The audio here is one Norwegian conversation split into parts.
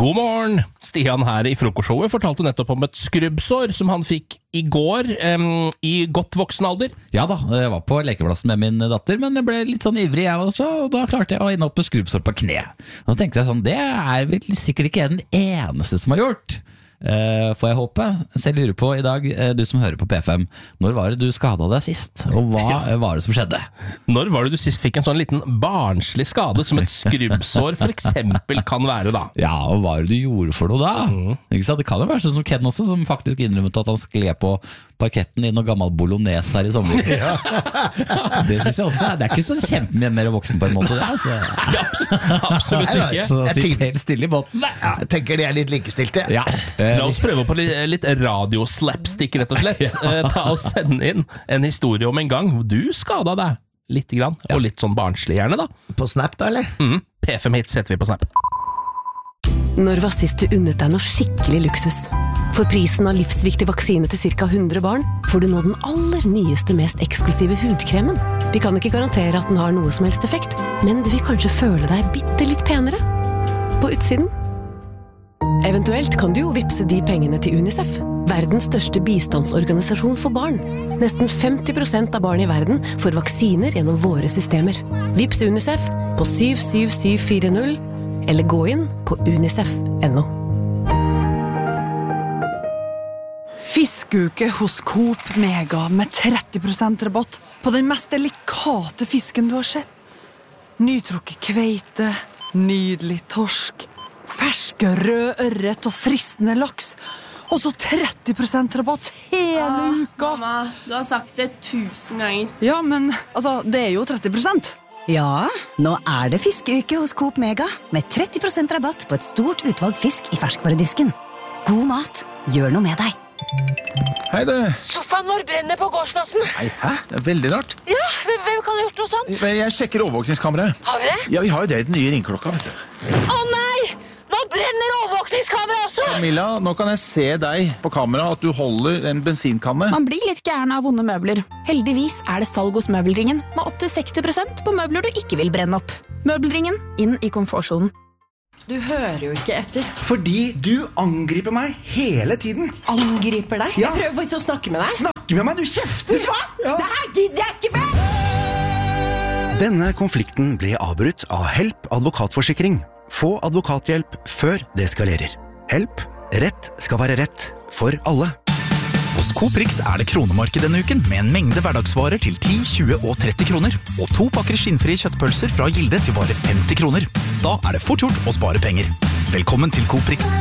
God morgen! Stian her i frokostshowet fortalte nettopp om et skrubbsår som han fikk i går, i godt voksen alder. Ja da, jeg var på lekeplassen med min datter, men jeg ble litt sånn ivrig jeg også, og da klarte jeg å ende opp med skrubbsår på kne. Og så tenkte jeg sånn, det er vel sikkert ikke jeg den eneste som har gjort. Får jeg håpe. Så jeg lurer på i dag, du som hører på P5, når var det du skadet deg sist? Og hva var det som skjedde? Når var det du sist fikk en sånn liten barnslig skade som et skrubbsår for eksempel kan være da? Ja, og hva var det du gjorde for noe da? Ikke sant? Det kan jo være sånn som Ken også, som faktisk innrømmet at han skled på parketten i noe gammel bolognese her i sommer. Det synes jeg også det er ikke så kjempemye mer voksen på en måte det, altså. Absolutt ikke. Så sitt helt stille i båten. Jeg tenker de er litt likestilte. Ja. La oss prøve på litt radioslapstick rett og slett. Ta og send inn en historie om en gang du skadet deg litt grann, og litt sånn barnslig gjerne da. På Snap da, eller? P5 hits setter vi på Snap. Når var sist du unnet deg noe skikkelig luksus? For prisen av livsviktig vaksine til cirka 100 barn, får du nå den aller nyeste, mest eksklusive hudkremen. Vi kan ikke garantere at den har noe som helst effekt, men du vil kanskje føle deg bitte litt penere. På utsiden. Eventuelt kan du jo vipse de pengene til UNICEF, verdens største bistandsorganisasjon for barn. Nesten 50% av barn i verden får vaksiner gjennom våre systemer. Vips UNICEF på 77740, eller gå inn på unicef.no. Fiskeuke hos Coop Mega med 30% rabatt på den mest delikate fisken du har sett. Nytrukket kveite, nydelig torsk, ferske rød ørret og fristende laks. Og så 30% rabatt hele uka. Mamma, du har sagt det 1000 ganger. Ja, men altså, det er jo 30%. Ja, nå er det fiskeuke hos Coop Mega med 30% rabatt på et stort utvalg fisk i ferskvaredisken. God mat, gjør noe med deg. Hei du. Sofaen vår brenner på gårdsplassen. Nei, hæ? Det er veldig rart. Ja, hvem kan ha gjort noe sånt? Jeg sjekker overvåkningskameraet. Har vi det? Ja, vi har jo det i den nye ringklokka, vet du. Å nei! Nå brenner overvåkningskamera også! Camilla, nå kan jeg se deg på kamera at du holder en bensinkanne. Man blir litt gæren av vonde møbler. Heldigvis er det salg hos Møbelringen, med opp til 60% på møbler du ikke vil brenne opp. Møbelringen, inn i komfortsonen. Du hører jo ikke etter. Fordi du angriper meg hele tiden. Angriper deg? Ja. Jeg prøver faktisk å snakke med deg. Snakke med meg, du kjefter! Vet du hva? Ja. Det her gidder jeg ikke med! Denne konflikten ble avbrutt av Help advokatforsikring. Få advokathjelp før det eskalerer. Help. Rett skal være rett for alle. Hos Coprix er det kronemarked denne uken med en mengde hverdagsvarer til 10, 20 og 30 kroner. Og 2 pakker skinnfrie kjøttpølser fra Gilde til bare 50 kroner. Da er det fort gjort å spare penger. Velkommen til Coprix.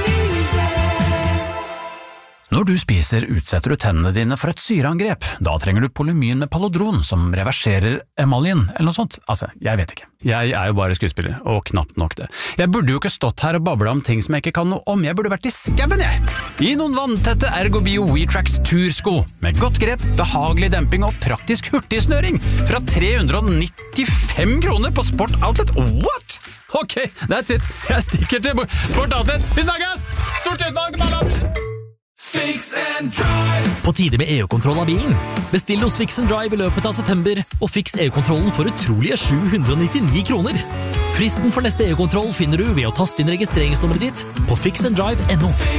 Når du spiser, utsetter du tennene dine for et syreangrep. Da trenger du Polymyn med Palodron, som reverserer emaljen, eller noe sånt. Altså, jeg vet ikke. Jeg er jo bare skuespiller, og knapt nok det. Jeg burde jo ikke stått her og babla om ting som jeg ikke kan noe om. Jeg burde vært i skauen, jeg! I noen vanntette Ergobio WeTrax tursko, med godt grep, behagelig demping og praktisk hurtigsnøring, fra 395 kroner på Sport Outlet. What? Ok, that's it. Jeg stikker til Sport Outlet. Vi snakkes! Stort utvalg til alle! Fix and Drive. På tide med EU-kontroll av bilen. Bestill hos Fix and Drive i løpet av september, og fiks EU-kontrollen for utrolige 799 kroner. Fristen for neste EU-kontroll finner du ved å taste inn registreringsnummeret ditt på fixanddrive.no.